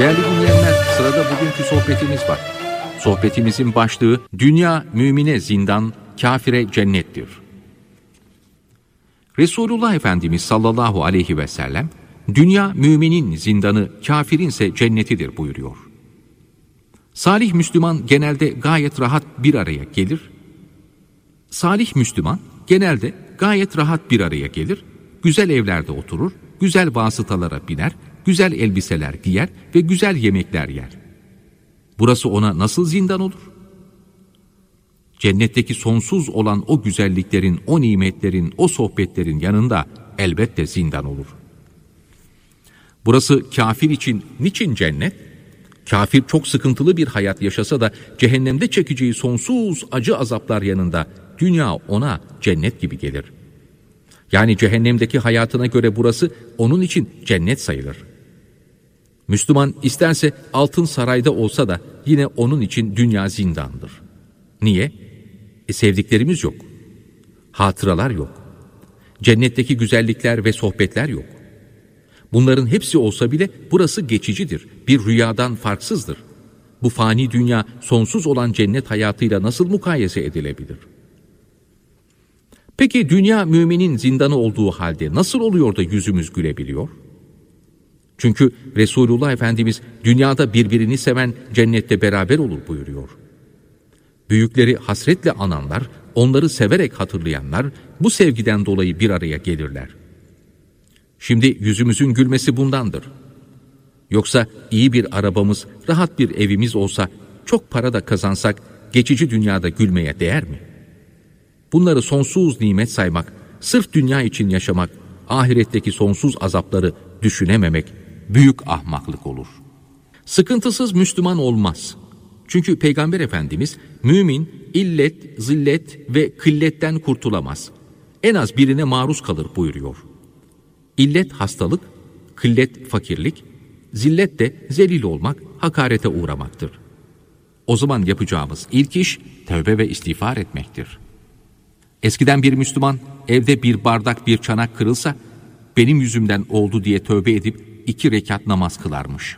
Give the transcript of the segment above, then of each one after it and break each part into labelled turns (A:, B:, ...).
A: Değerli dinleyenler, sırada bugünkü sohbetimiz var. Sohbetimizin başlığı, dünya mümine zindan, kafire cennettir. Resulullah Efendimiz sallallahu aleyhi ve sellem, dünya müminin zindanı, kafirinse cennetidir buyuruyor. Salih Müslüman genelde gayet rahat bir araya gelir, güzel evlerde oturur, güzel vasıtalara biner, güzel elbiseler giyer ve güzel yemekler yer. Burası ona nasıl zindan olur? Cennetteki sonsuz olan o güzelliklerin, o nimetlerin, o sohbetlerin yanında elbette zindan olur. Burası kafir için niçin cennet? Kafir çok sıkıntılı bir hayat yaşasa da cehennemde çekeceği sonsuz acı azaplar yanında dünya ona cennet gibi gelir. Yani cehennemdeki hayatına göre burası onun için cennet sayılır. Müslüman isterse altın sarayda olsa da yine onun için dünya zindandır. Niye? Sevdiklerimiz yok. Hatıralar yok. Cennetteki güzellikler ve sohbetler yok. Bunların hepsi olsa bile burası geçicidir. Bir rüyadan farksızdır. Bu fani dünya sonsuz olan cennet hayatıyla nasıl mukayese edilebilir? Peki dünya müminin zindanı olduğu halde nasıl oluyor da yüzümüz gülebiliyor? Çünkü Resulullah Efendimiz dünyada birbirini seven cennette beraber olur buyuruyor. Büyükleri hasretle ananlar, onları severek hatırlayanlar bu sevgiden dolayı bir araya gelirler. Şimdi yüzümüzün gülmesi bundandır. Yoksa iyi bir arabamız, rahat bir evimiz olsa, çok para da kazansak geçici dünyada gülmeye değer mi? Bunları sonsuz nimet saymak, sırf dünya için yaşamak, ahiretteki sonsuz azapları düşünememek büyük ahmaklık olur. Sıkıntısız Müslüman olmaz. Çünkü Peygamber Efendimiz, mümin illet, zillet ve killetten kurtulamaz. En az birine maruz kalır buyuruyor. İllet hastalık, kıllet fakirlik, zillet de zelil olmak, hakarete uğramaktır. O zaman yapacağımız ilk iş tövbe ve istiğfar etmektir. Eskiden bir Müslüman evde bir bardak bir çanak kırılsa benim yüzümden oldu diye tövbe edip 2 rekat namaz kılarmış.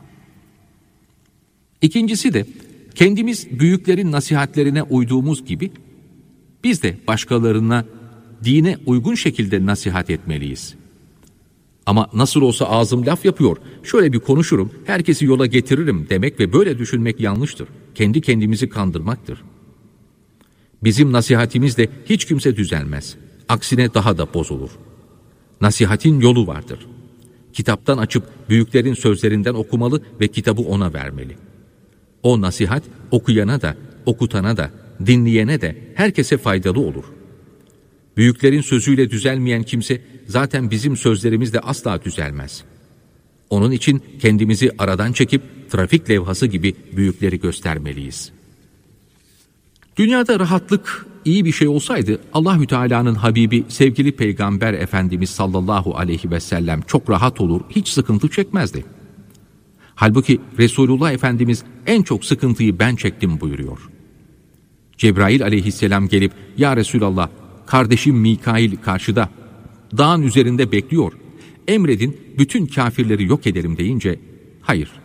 A: İkincisi de kendimiz büyüklerin nasihatlerine uyduğumuz gibi biz de başkalarına dine uygun şekilde nasihat etmeliyiz. Ama nasıl olsa ağzım laf yapıyor, şöyle bir konuşurum, herkesi yola getiririm demek ve böyle düşünmek yanlıştır. Kendi kendimizi kandırmaktır. Bizim nasihatimizle hiç kimse düzelmez. Aksine daha da bozulur. Nasihatin yolu vardır. Kitaptan açıp büyüklerin sözlerinden okumalı ve kitabı ona vermeli. O nasihat okuyana da, okutana da, dinleyene de herkese faydalı olur. Büyüklerin sözüyle düzelmeyen kimse zaten bizim sözlerimizle asla düzelmez. Onun için kendimizi aradan çekip trafik levhası gibi büyükleri göstermeliyiz. Dünyada rahatlık iyi bir şey olsaydı Allahü Teala'nın Habibi sevgili Peygamber Efendimiz sallallahu aleyhi ve sellem çok rahat olur, hiç sıkıntı çekmezdi. Halbuki Resulullah Efendimiz en çok sıkıntıyı ben çektim buyuruyor. Cebrail aleyhisselam gelip ya Resulallah kardeşim Mikail karşıda dağın üzerinde bekliyor. Emredin bütün kafirleri yok edelim deyince hayır